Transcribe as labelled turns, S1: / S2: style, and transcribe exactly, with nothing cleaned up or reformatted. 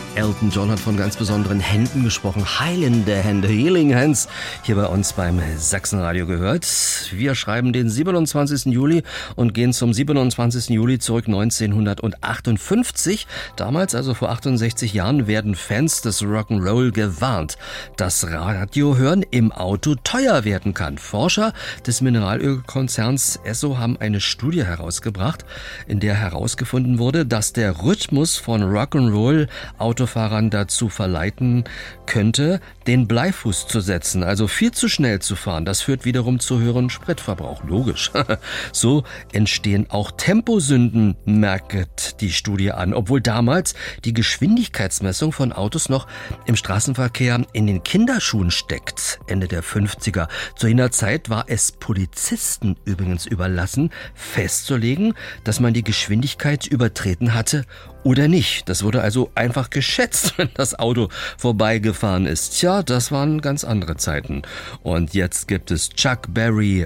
S1: Elton John hat von ganz besonderen Händen gesprochen. Heilende Hände, Healing Hands, hier bei uns beim Sachsenradio gehört. Wir schreiben den siebenundzwanzigsten Juli und gehen zum siebenundzwanzigsten Juli zurück neunzehnhundertachtundfünfzig. Damals, also vor achtundsechzig Jahren, werden Fans des Rock'n'Roll gewarnt, dass Radiohören im Auto teuer werden kann. Forscher des Mineralölkonzerns Esso haben eine Studie herausgebracht, in der herausgefunden wurde, dass der Rhythmus von Rock'n'Roll Autofahrern dazu verleiten könnte, den Bleifuß zu setzen, also viel zu schnell zu fahren. Das führt wiederum zu höherem Spritverbrauch. Logisch. So entstehen auch Temposünden, merkt die Studie an, obwohl damals die Geschwindigkeitsmessung von Autos noch im Straßenverkehr in den Kinderschuhen steckt, Ende der fünfziger. Zu jener Zeit war es Polizisten übrigens überlassen, festzulegen, dass man die Geschwindigkeit übertreten hatte oder nicht. Das wurde also einfach geschätzt, wenn das Auto vorbeigefahren ist. Tja, das waren ganz andere Zeiten. Und jetzt gibt es Chuck Berry,